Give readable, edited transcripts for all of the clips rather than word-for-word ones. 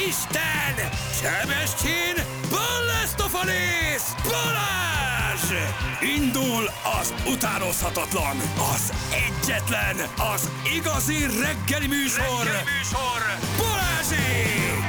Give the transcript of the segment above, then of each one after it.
Isten! Sebestyén, Balázs! Balázs! Indul az utánozhatatlan, az egyetlen, az igazi reggeli műsor, Balázsék!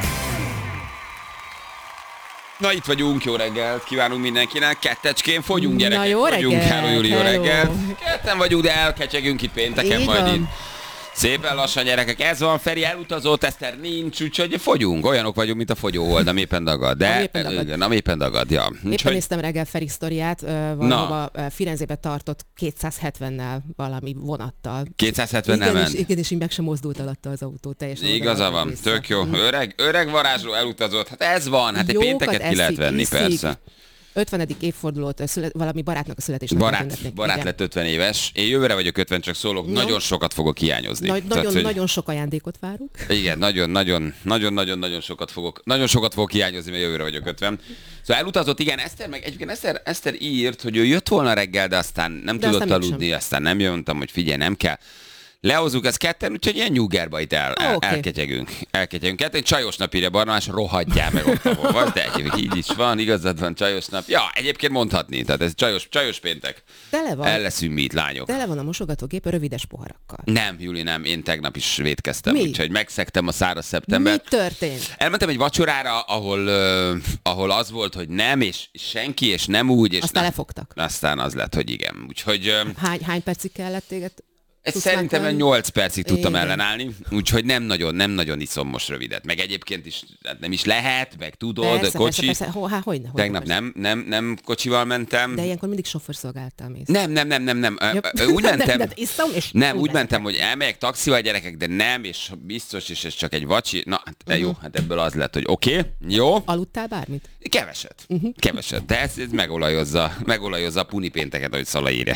Na itt vagyunk, jó reggelt kívánunk mindenkinek, kettecskén fogyunk gyerekek, na, jó fogyunk, reggelt, hello Júli, jó hello. reggelt. Ketten vagyunk, de elkecsegünk itt pénteken, Így majd van. itt. Szépen lassan gyerekek, ez van, Feri elutazott, Eszter nincs, úgyhogy fogyunk, olyanok vagyunk, mint a fogyóhold, ami éppen dagad. De Ami éppen dagad. igen, ami éppen dagad, ja. Éppen néztem reggel Feri sztoriát, valahova Firenzébe tartott 270-nel valami vonattal. 270 ment. Igen, és így meg sem mozdult alatta az autó teljesen. Igaza van, vissza. tök jó. Öreg varázsló elutazott, hát ez van, hát egy Jókat pénteket ki lehet eszik, venni, iszik. persze. 50. évfordulót, valami barátnak a születésnapját Barát igen. lett 50 éves, én jövőre vagyok 50, csak szólok, No. nagyon sokat fogok hiányozni. Tehát, hogy- Nagyon sok ajándékot várunk. Igen, nagyon sokat fogok hiányozni, mert jövőre vagyok 50. Szóval elutazott, igen, Eszter, meg egyébként Eszter írt, hogy ő jött volna reggel, de aztán nem De tudott aztán aludni, mégsem. aztán nem jöntem, hogy figyelj, nem kell. Lehozzuk ezt ketten, úgyhogy ilyen nyugerba itt Oké. elketyegünk. Ketten, csajos nap írja Barnabás, rohadjál meg ott, ahol vagy, de egyébként így is van, igazad van, csajos nap. Ja, egyébként mondhatni, tehát ez csajos péntek. Tele van. El leszünk mi itt, lányok. Tele van a mosogatógép rövides poharakkal. Nem, Júli, nem, én tegnap is vétkeztem, Mi? úgyhogy megszegtem a száraz Mi szeptembert. történt? Elmentem egy vacsorára, ahol az volt, hogy nem, és senki, és nem úgy, és Aztán nem. lefogtak. Aztán az lett, hogy igen. Úgyhogy Hány percig kellett téged? ez tudsz szerintem megtenni? 8 percig tudtam Igen. ellenállni, úgyhogy nem nagyon iszom most rövidet. Meg egyébként is hát nem is lehet, meg tudod, Persze, kocsi. persze. Hogyne. Tegnap nem kocsival mentem. De ilyenkor mindig sofőrszolgáltal mész. Nem. Úgy mentem. De iszom, és Nem, úgy mentem. mentem, hogy elmegyek taxival, gyerekek, de nem, és biztos, és ez csak egy vacsi. Na, hát, jó, hát ebből az lett, hogy oké, jó, Aludtál bármit? keveset, de ez megolajozza a puni pénteket, ahogy Szala írja.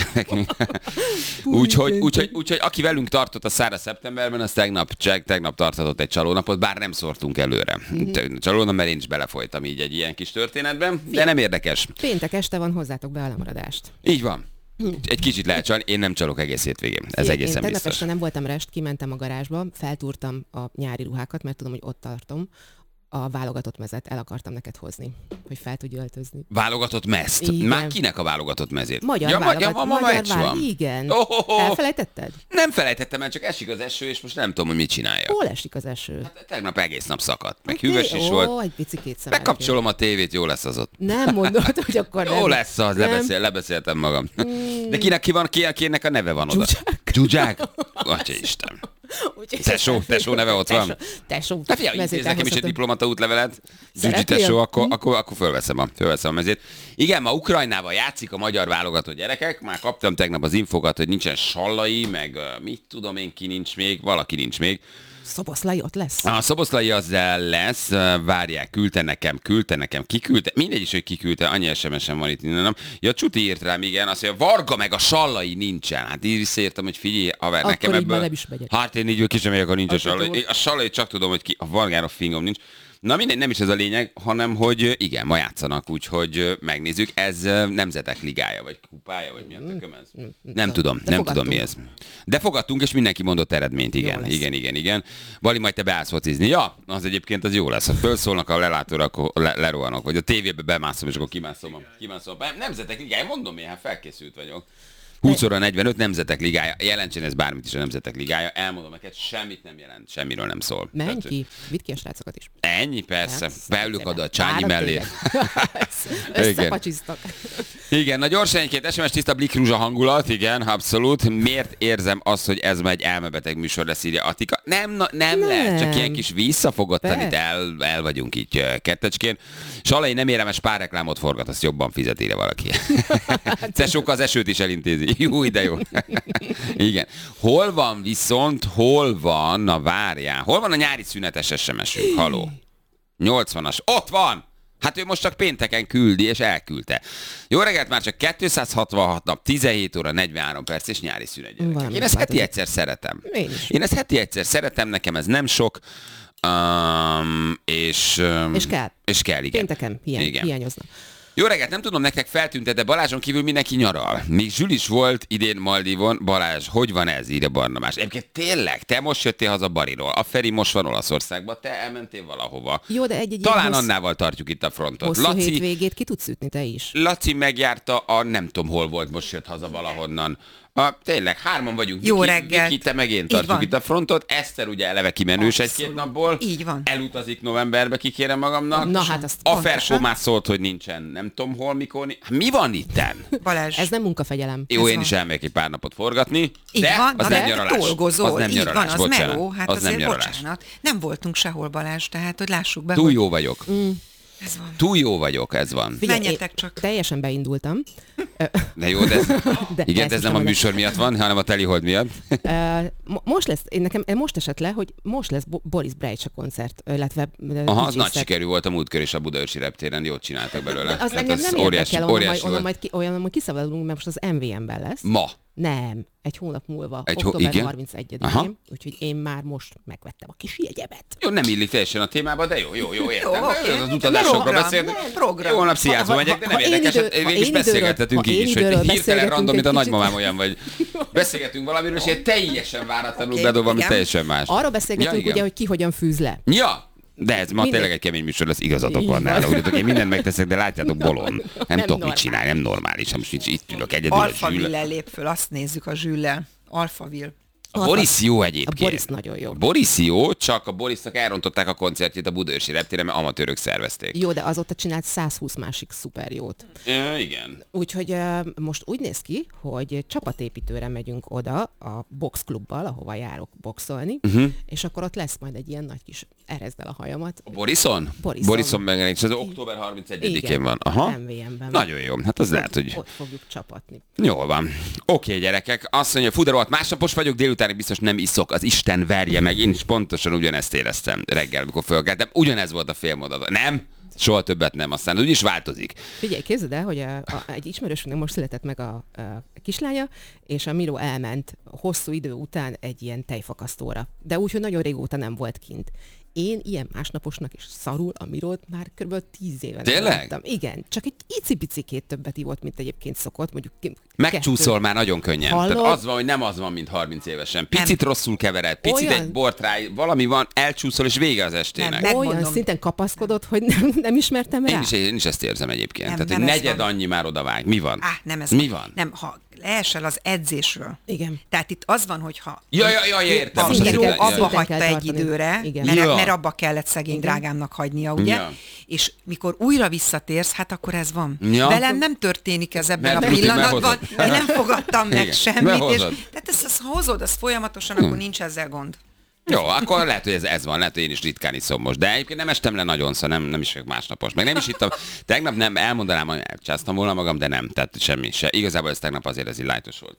úgyhogy aki velünk tartott a száraz szeptemberben, az tegnap tarthatott egy csalónapot, bár nem szórtunk előre. Csalónap, mert én is belefolytam így egy ilyen kis történetben, de nem érdekes. Péntek este van, hozzátok be a lemaradást. Így van. Egy kicsit lehet csalni, én nem csalok egész hétvégén. Ez Én egészen tegnap biztos. este nem voltam rest, kimentem a garázsba, feltúrtam a nyári ruhákat, mert tudom, hogy ott tartom. A válogatott mezet el akartam neked hozni, hogy fel tudj öltözni. Válogatott mezt? Igen. Már kinek a válogatott mezét? Magyar válogatott. ma meccs van. Igen. Oh. Elfelejtetted? Nem felejtettem el, csak esik az eső, és most nem tudom, hogy mit csinálja. Hol esik az eső? Hát tegnap egész nap szakadt, meg hüves is volt. Ó, egy picikét szemelgél. Megkapcsolom a tévét, jó lesz az ott. Nem mondod, hogy akkor nem. Jó lesz az, lebeszéltem magam. De kinek a neve van oda? Dzsuzsák? Atya Isten. Úgyhogy Tesó neve ott van? Tesó. Na figyelj, mezét intéz nekem is egy elhozhatom. diplomata útlevelet. Gyugyi Szeretnél? tesó, akkor fölveszem a mezét. Igen, ma Ukrajnával játszik a magyar válogatott gyerekek. Már kaptam tegnap az infokat, hogy nincsen Sallai, meg mit tudom én, ki nincs még, valaki nincs még. Szoboszlai ott lesz? A Szoboszlai az lesz, várják, küldte nekem, kiküldte, mindegy is, hogy kiküldte, annyi SMS-en van itt innen. Ja, Csuti írt rám, igen, azt mondja, Varga meg a Sallai nincsen. Hát így visszaértem, hogy figyelj, haver, Akkor nekem így ebből. már nem is megyek. Hát én így ki sem megyek, ha nincs a Akkor Sallai. jó. A Sallai csak tudom, hogy ki, a Vargára fingom nincs. Na mindegy, nem is ez a lényeg, hanem hogy igen, ma játszanak, úgyhogy megnézzük. Ez Nemzetek Ligája, vagy kupája, vagy mi a tököm ez? Nem tudom mi ez. De fogadtunk, és mindenki mondott eredményt, Jó lesz. igen. Vali, majd te beállsz focizni. Ja, az egyébként az jó lesz. Ha fölszólnak a lelátóra, akkor lerohanok, vagy a tévébe bemászom, és akkor kimászom. Nemzetek Ligája, mondom én, hát felkészült vagyok. 20 óra 45 Nemzetek Ligája. Jelentsen ez bármit is a Nemzetek Ligája. Elmondom neked, semmit nem jelent, semmiről nem szól. Menj Tehát, ki, vidd ki a srácokat is. ennyi, persze. Hát, Beülök oda a várom Csányi mellé. téged. Összepacsiztak. Igen, na gyorsan egy-két SMS, tiszta Blik Rúzsa hangulat, igen, abszolút. Miért érzem azt, hogy ez már egy elmebeteg műsor lesz, írja Attika? Nem lehet, csak ilyen kis visszafogottan itt el vagyunk így kettecskén. Salai nem éremes párreklámot forgat, azt jobban fizet, írja valaki. Tesók az esőt is elintézi. Jó, de jó. Igen. Hol van, na várjál, hol van a nyári szünetes SMS-ünk? Haló. 80-as. Ott van! Hát ő most csak pénteken küldi, és elküldte. Jó reggelt, már csak 266 nap, 17 óra, 43 perc, és nyári szünet, gyerekek. Valami Én ezt heti változik. egyszer szeretem. Én is. Én ezt heti egyszer szeretem, nekem ez nem sok. És kell. És kell, igen. Pénteken Igen. hiányozna. Jó reggelt, nem tudom, nektek feltűnt, de Balázson kívül mindenki nyaral. Még Zsül is volt idén Maldivon. Balázs, hogy van ez, írja Barnabás? Egyébként tényleg, te most jöttél haza Bariról. A Feri most van Olaszországban, te elmentél valahova. Jó, de egy Talán Annával tartjuk itt a frontot. Hosszú hétvégét ki tudsz ütni, te is? Laci megjárta a nem tudom hol volt, most jött haza valahonnan. Tényleg, 3 vagyunk. Jó reggelt. Viki, te meg én tartjuk itt a frontot. Eszter ugye eleve kimenős egy-két napból. Így van. Elutazik novemberbe, kikérem magamnak. Na hát azt a Ferkó már szólt, hogy nincsen, nem tudom hol, mikor. Mi van itten? Balázs. Ez nem munkafegyelem. Jó, Ez én van. is elmegyek egy pár napot forgatni, Így de van, az de nem nyaralás. dolgozol, Az nem így nyaralás, van, az bocsánat. meló, hát Az nem azért nyaralás. bocsánat. Nem voltunk sehol, Balázs, tehát hogy lássuk be, Túl hogy jó vagyok. ez van. Túl jó vagyok, ez van. Figyelj, Menjetek én csak. Teljesen beindultam. De jó, de ez, igen, ezt de ez is nem a mondom. műsor miatt van, hanem a telihold miatt. Most lesz, nekem most esett le, hogy most lesz Boris Brejcha koncert, illetve Aha, az DJ nagy set. sikerű volt a múltkor is a Budaörsi reptéren, jót csináltak belőle. Az Tehát engem nem óriási, érdekel, óriási onnan volt. majd kiszabadulunk, mert most az MVM-ben lesz. Ma. Nem, egy hónap múlva, Igen? október Aha. 31-én, úgyhogy én már most megvettem a kis jegyemet. Jó, nem illik teljesen a témába, de jó, értem. Jó, oké. Az utazásokról Program, beszélünk. program. Jó nap, Sziasztó megyek, de nem érdekes. Végig is beszélgethetünk így is, hogy hirtelen random, mint a nagymamám olyan vagy. Beszélgetünk valamiről, és egy teljesen váratlanul Oké, bedobva, ami igen. teljesen más. Arról beszélgetünk igen. ugye, hogy ki hogyan fűz le. Ja, de ez ma Minden- tényleg egy kemény műsor, lesz, igazatok Így van van. nála. Ugye, én mindent megteszek, de látjátok, bolond. Nem tudok normális. mit csinálni, nem normális. Most itt ülök egyedül a Zsül. Alphaville-el lép föl, azt nézzük a Zsüllel. Alphaville. A Boris jó A egyébként. Boris nagyon jó. A Boris jó, csak a Borisnak elrontották a koncertjét a Budaörsi reptéren, mert amatőrök szervezték. Jó, de azóta csinált 120 másik szuper jót. Igen. Úgyhogy most úgy néz ki, hogy csapatépítőre megyünk oda a boxklubbal, ahova járok boxolni, és akkor ott lesz majd egy ilyen nagy kis erezd el a hajamat. A Borison? Borison. Borison megjelenik, és az október 31-én van. Aha. MVM-ben. Nagyon jó, hát az lehet, hogy Ott fogjuk csapatni. jól van. Oké, gyerekek, azt mondja, fú, de rohadt, másnapos vagyok, délutánig biztos nem iszok, az Isten verje meg. Én is pontosan ugyanezt éreztem reggel, amikor fölkeltem. Ugyanez volt a félmondat. Nem? Soha többet nem, aztán úgyis változik. Figyelj, képzeld el, hogy egy ismerősünknek most született meg a kislánya, és a Miró elment hosszú idő után egy ilyen tejfakasztóra. De úgy, hogy nagyon régóta nem volt kint. Én ilyen másnaposnak is szarul a Mirót már kb. 10 éve nem Tényleg? láttam. Igen, csak egy icipicikét többet ivott, mint egyébként szokott. Mondjuk Megcsúszol már nagyon könnyen. Hallod? Tehát az van, hogy nem az van, mint 30 évesen. Picit rosszul kevered, picit Olyan- egy bort rá, valami van, elcsúszol, és vége az estének. Nem, Olyan megmondom. szinten kapaszkodott, hogy nem ismertem rá. Én is ezt érzem egyébként. Nem, Tehát, nem hogy ez negyed van. annyi már odavág. Mi van? Nem ez Mi van? Nem, ha leesel az edzésről. Igen. Tehát itt az van, hogyha Ja, értem. a Most azt Miró hittem, abba szinten hagyta kell egy tartani. időre, Igen. Ja. mert abba kellett szegény drágámnak hagynia, ugye? Ja. És mikor újra visszatérsz, hát akkor ez van. Ja. Velem nem történik ez ebben Mert a rutin pillanatban. meghozod. Én nem fogadtam meg Igen. semmit. És, Behozod. tehát ezt ha hozod, azt folyamatosan, akkor nincs ezzel gond. Jó, akkor lehet, hogy ez van, lehet, hogy én is ritkán iszom most. De egyébként nem estem le nagyon, szóval nem is vagyok másnapos. Meg nem is ittam. Tegnap nem, elmondanám, hogy elcsáztam volna magam, de nem. Tehát semmi se. Igazából ez tegnap azért ez így lájtos volt.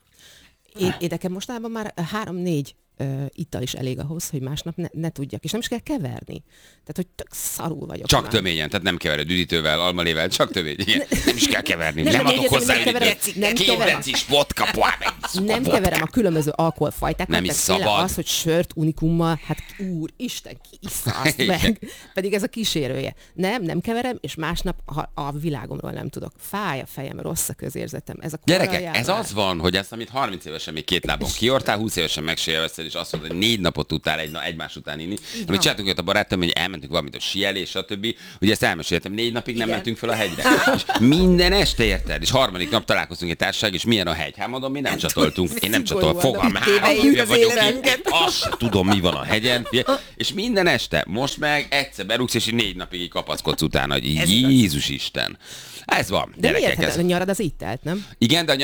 Én nekem mostában már 3-4 ittal is elég ahhoz, hogy másnap ne tudjak, és nem is kell keverni. Tehát, hogy tök szarul vagyok Csak már. töményen, tehát nem kevered üdítővel, almalével, csak tömény. Igen. Nem is kell keverni. Nem, Nem, adok nem, hozzá nem keverem, üdítőt. nem keverem. Kétdecis vodka, Nem keverem a különböző alkoholfajtákat, Nem is tehát tényleg szabad. az, hogy sört unikummal, hát úristen, ki issza azt Igen. meg. Pedig ez a kísérője. Nem keverem, és másnap a világomról nem tudok. Fáj a fejem, rossz a közérzetem. Ez a Gyerekek, ez az van, hogy ezt, amit 30 évesen még 2 lábon kiortál, 20 évesen megsérvezted, és azt mondod, hogy 4 napot tudtál egymás után inni. Amit csináltunk ott a barátom, hogy elmentünk valamit a síelés, stb. Ugye ezt elmeséltem, 4 napig nem mentünk fel a hegyre. És minden este érted, és harmadik nap találkoztunk egy társaság, és milyen a hegy. Hát mondom, mi nem csatoltunk. Én nem csatoltam, fogalm, tévejük az vagyok életünket. itt, azt se tudom, mi van a hegyen. És minden este, most meg egyszer berúgsz, és így 4 napig így kapaszkodsz utána, hogy Jézus Isten. Ez van, De gyerekek. miért? Ez. Hát a nyarad az így telt, nem? Igen, de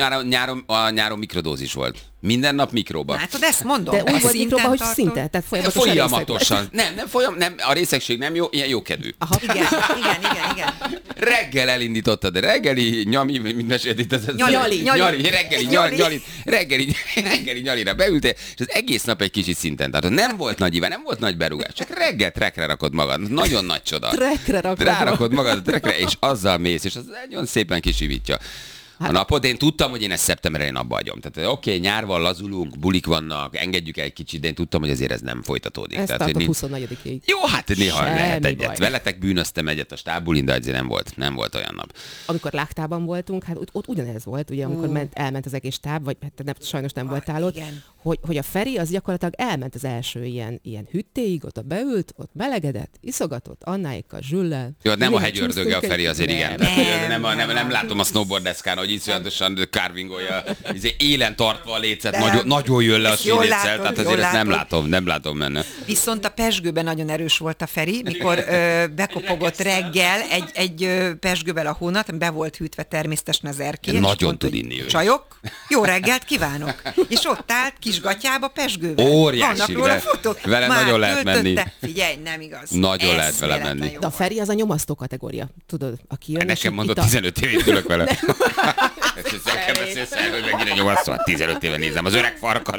a nyáron mikrodózis volt. Minden nap mikróba. Hát ezt mondom. De a úgy volt szinten mikróba, hogy tartod. szinten, tehát folyamatosan Folyamatosan. Nem, a részegség nem jó, ilyen jókedvű. Aha. Igen. Reggel elindítottad, reggeli nyami, mint mesélt itt ez. Nyali. Reggeli nyalira beültél, és az egész nap egy kicsit szinten tartod. Nem volt nagy ivá, nem volt nagy berugás, csak reggel trekre rakod magad. Nagyon nagy csoda. Trekre rakod Rárakod magad a trekre, és azzal mész, és az nagyon szépen kisivítja. A napot, én tudtam, hogy én ezt szeptemberben abba hagyom. Tehát oké, nyár van, lazulunk, bulik vannak, engedjük egy kicsit, de én tudtam, hogy azért ez nem folytatódik. Ez tehát, tartott hogy 24-ig. Jó, hát néha Semmi lehet egyet. baj. Veletek bűnöztem egyet a stábbulin, de azért nem volt olyan nap. Amikor Láktában voltunk, hát ott ugyanez volt, ugye, amikor elment az egész stáb, vagy hát sajnos nem voltál ott, igen. hogy a Feri az gyakorlatilag elment az első ilyen hüttéig, ott beült, ott melegedett, iszogatott, Annáékkal, Zsüllel. Jó, nem a Néha hegyördöge a csúsztunk Feri azért, igen. Nem látom a snowboard-deszkán, hogy iszonyatosan carvingolja, élen tartva a lécet, nagyon jön le a ezt jól síléccel, látod, tehát jól azért ezt látod. nem látom benne. Viszont a pezsgőben nagyon erős volt a Feri, mikor bekopogott reggel egy pezsgővel a hónat, be volt hűtve természetesen az erkély. Nagyon tud inni ő. Csajok, jó reggelt kívánok! És ott állt kis gatyába pezsgővel. Óriási, Vannak róla de fotók. vele Már nagyon lehet töltötte. menni. Figyelj, nem igaz. Nagyon lehet vele Eszméletlen menni. jó De a volt. Feri az a nyomasztó kategória, tudod, aki jön. és Nekem itt mondott, a- 15 évét ülök vele. Ezt nekem beszélsz el, hogy megint nyomasztva, 15 éve nézem, az öreg farkas.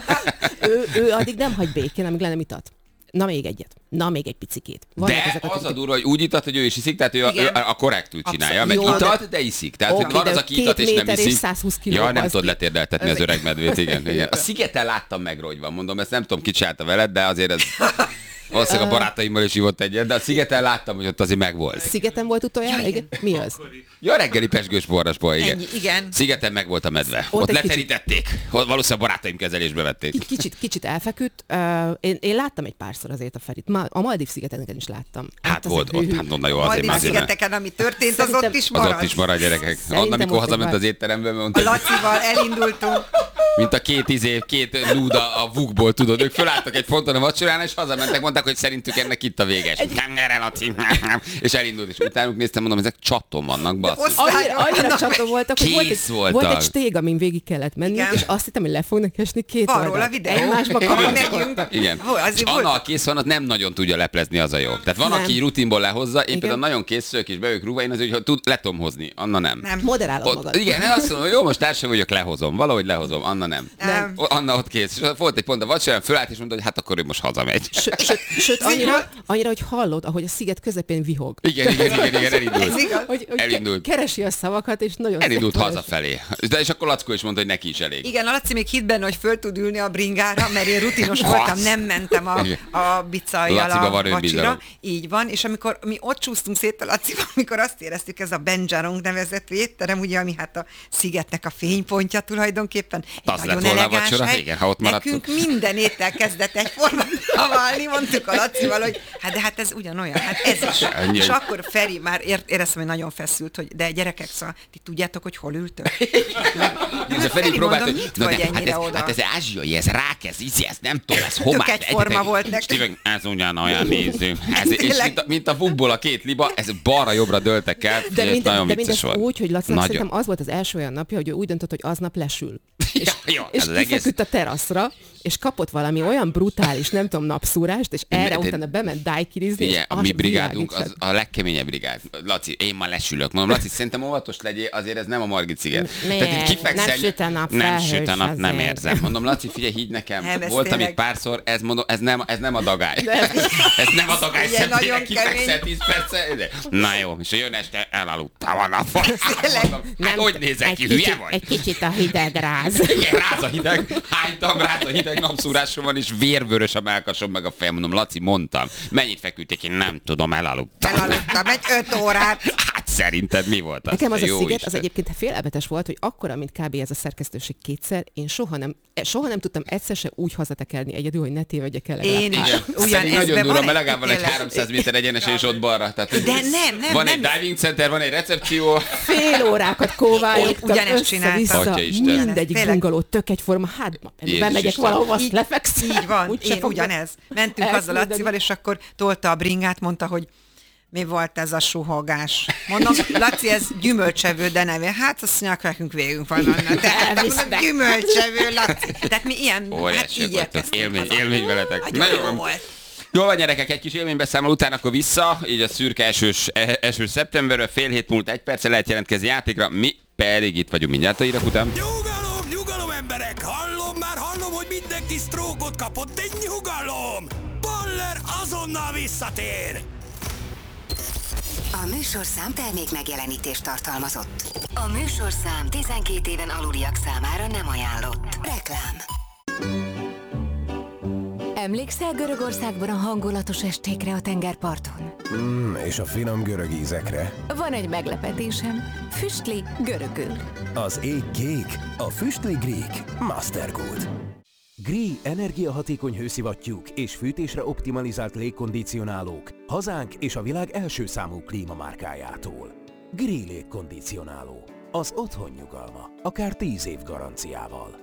ő addig nem hagy békén, amíg le nem itat. Na még egyet. Na még egy picikét. Vannak De ezek az a durva, hogy úgy itat, hogy ő is iszik, tehát ő Igen. a korrektül csinálja, Abszolút. meg Jó, itat, de iszik. Tehát Oké, hogy van de az, aki 2 itat és nem méter és iszik. 120 kiló, Ja, nem az- tudod letérdeltetni az öreg medvét, igen. A szigeten láttam meg, hogy van, mondom, ezt nem tudom, ki csinálta veled, de azért ez... Valószínűleg a barátaimmal is ivott egyet, de a szigeten láttam, hogy ott azért megvolt. Szigeten volt utoljára? Ja, igen. Igen. Mi az? Ja, reggeli pesgős borrasból, igen. Ennyi, igen. Szigeten megvolt a medve. Ott Ott egy leterítették. Valószínűleg barátaim kezelésbe vették. Kicsit elfeküdt. Én láttam egy párszor azért a Ferit. A Maldív szigeteken is láttam. Hát az volt, a hű. ott, hát onnan jó azért Maldív már azért. szigeteken, ami történt, az Szerintem- ott is Az marad. ott is marad, gyerekek. Szerintem Onnan, amikor ott egy hazament pár- az étterembe, A mondta, Lacival elindultunk. mint a két nuda a vukból, tudod, ők fölálltak egy ponton a vacsorán, és hazamentek, mondták, hogy szerintük ennek itt a véges. Gyere, Laci! És elindult, és utánuk néztem, mondom, ezek csaton vannak, basszus. Annyira csató voltak, hogy Kész volt voltak. egy stég, amin végig kellett menni, Igen. és azt hittem, hogy le fognak esni két Van róla oldalt. videó. Egymásba Van kapaszkodtak. nekünk. Igen. Azért És volt. Anna, a kész van, ott nem nagyon tudja leplezni, az a jó. Tehát van, Nem. aki rutinból lehozza, én Igen. például nagyon készülök, és beülök rúgva, én az, hogy le tudom hozni, Anna nem. Nem. Moderálod Ott, magad. igen, azt mondom, hogy jó, most társa vagyok, lehozom. Valahogy lehozom, Anna nem. Nem. Anna ott kész. És volt egy pont a vacsorán, fölállt, és mondta, hogy hát akkor ő most hazamegy. Sőt annyira, hogy hallod, ahogy a sziget közepén vihog. Igen, Ez elindult. igaz. Hogy Elindult. keresi a szavakat, és nagyon Elindult szép hazafelé. De és akkor Lackó is mondta, hogy neki is elég. Igen, a Laci még hitt benne, hogy föl tud ülni a bringára, mert én rutinos voltam, nem mentem Igen. a bicajjal Laciba a van önbizalom. vacsira. Így van, és amikor mi ott csúsztunk szét a Lacival, amikor azt éreztük, ez a Benjarong nevezetű étterem, ugye, ami hát a szigetnek a fénypontja tulajdonképpen. Egy Az lett nagyon volna a elegáns vacsora? hely. Igen, ha ott maradtunk. Nekünk minden étel kezdett egyformán válni, mondtuk a Lacival, hogy de hát ez ugyanolyan, hát ez is. Ennyi, És hogy- akkor Feri már éreztem, hogy nagyon feszült, hogy de gyerekek, szóval ti tudjátok, hogy hol ültök? Ez a Feri próbált, mondom, hogy mit vagy ennyire oda? hát ez ázsiai, ez rák, ez ízi, ez nem tudom, ez homák. egyforma volt nektek. Steven, ez ugyanolyan néző. Ez És tényleg. mint a vukból a két liba, ez balra-jobbra dőltek el. De, Ez nagyon de vicces mindez volt. úgy, hogy Lacinak Nagyon. szerintem az volt az első olyan napja, hogy ő úgy döntött, hogy aznap lesül. És, Jó, és ez az egész. kifeküdt a teraszra, és kapott valami olyan brutális, nem tudom, napszúrást, és erre De- utána bement dájkirizni, Ugye, és a az mi brigádunk világít az a legkeményebb brigád. Laci, én ma lesülök. Mondom, Laci, szerintem óvatos legyél, azért ez nem a Margit sziget. Miért? Tehát így kifekszel, Nem süt a nap, nem felhős süt a nap, nem azért. érzem. Mondom, Laci, figyelj, higgy nekem. Nem, ez Voltam tényleg- itt párszor, ez, mondom, ez nem a dagály. Ez nem a dagály, Ugye, nagyon szemtére kifekszel kemény. 10 percet. Na jó, és jön este, elaludtam a napon. Tényleg. Mondom, hát hogy nézek ki, hülye vagy? Egy kicsit a hideg ráz. Igen, ráz a hideg, hánytam, ráz a hideg, napszúrásom van, és vérvörös a melkasom, meg a fejem. Mondom, Laci, mondtam, mennyit feküdték, én nem tudom, elaludtam. Elaludtam egy 5 órát. Hát szerinted mi volt az? Nekem az a Jó sziget, Isten. az egyébként félelmetes volt, hogy akkora, mint kb. Ez a szerkesztőség kétszer, én soha nem tudtam egyszer se úgy hazatekerni egyedül, hogy ne tévedjek el legalább. Én is. Igen. Ugyan Szerintem ezben nagyon durva, van mert egy- legalább van egy tényleg. 300 méter egyenes és ott balra. Tehát, De nem, van nem. egy diving center, van egy recepció. Fél órákat kóvályogtam, Ugyanezt csináltam. össze-vissza, Atya Isten. mindegyik Tényleg. bungaló tök egyforma, hát ma pedig Jézus bemegyek Isten. valahova, azt Így- lefekszem. Így van, úgyse én fognak ugyanez. Mentünk azzal elküldeni. Lacival, és akkor tolta a bringát, mondta, hogy mi volt ez a suhogás. Mondom, Laci, ez gyümölcsevő, de nem. Hát azt mondják, nekünk végünk van. Anna. Tehát mondom, gyümölcsevő, Laci. Tehát mi ilyen, hát Óriásiak így voltak. érkeztünk. Élmény veletek. Nagyon jó volt. Jól van, gyerekek, egy kis élménybeszámol után akkor vissza, így a szürke esős szeptemberről, fél hét múlt 1 perccel lehet jelentkezni játékra, mi pedig itt vagyunk mindjárt a hírek után. Nyugalom, emberek! Hallom, hogy mindenki sztrókot kapott, de nyugalom! Baller azonnal visszatér! A műsorszám termék megjelenítést tartalmazott. A műsorszám 12 éven aluliak számára nem ajánlott. Reklám. Emlékszel Görögországban a hangulatos estékre a tengerparton? És a finom görög ízekre. Van egy meglepetésem. Füstli görögül. Az ég kék, a füstli Grieg Mastergood. Grieg energiahatékony hőszivattyúk és fűtésre optimalizált légkondicionálók hazánk és a világ első számú klímamárkájától. Grieg légkondicionáló. Az otthon nyugalma. Akár 10 év garanciával.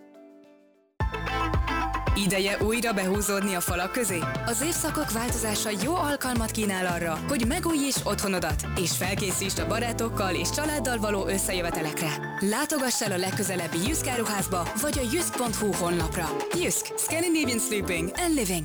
Ideje újra behúzódni a falak közé? Az évszakok változása jó alkalmat kínál arra, hogy megújíts otthonodat, és felkészítsd a barátokkal és családdal való összejövetelekre. Látogass el a legközelebbi Jysk áruházba, vagy a jysk.hu honlapra. Jysk. Scandinavian Sleeping and Living.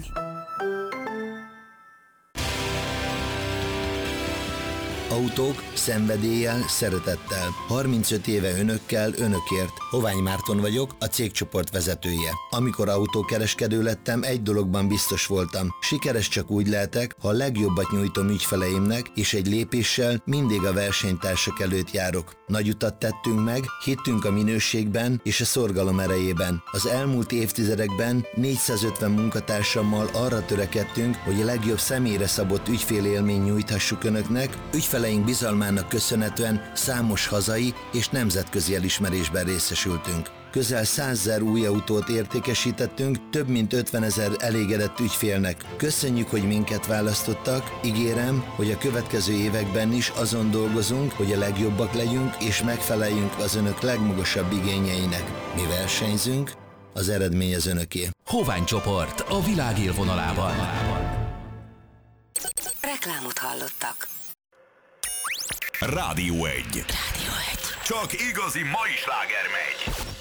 Autók szenvedéllyel, szeretettel. 35 éve önökkel, önökért. Hovány Márton vagyok, a cégcsoport vezetője. Amikor autókereskedő lettem, egy dologban biztos voltam. Sikeres csak úgy lehetek, ha a legjobbat nyújtom ügyfeleimnek, és egy lépéssel mindig a versenytársak előtt járok. Nagy utat tettünk meg, hittünk a minőségben és a szorgalom erejében. Az elmúlt évtizedekben 450 munkatársammal arra törekedtünk, hogy a legjobb személyre szabott ügyfélélmény nyújthassuk önöknek. Ügyfeleink bizalmának köszönhetően számos hazai és nemzetközi elismerésben részesültünk. Közel 100 000 új autót értékesítettünk, több mint 50 000 elégedett ügyfélnek. Köszönjük, hogy minket választottak, ígérem, hogy a következő években is azon dolgozunk, hogy a legjobbak legyünk és megfeleljünk az önök legmagasabb igényeinek. Mi versenyzünk, az eredmény az önöké. Hovány csoport a világ élvonalában. Reklámot hallottak. Rádió 1. Rádió 1. Csak igazi mai sláger megy.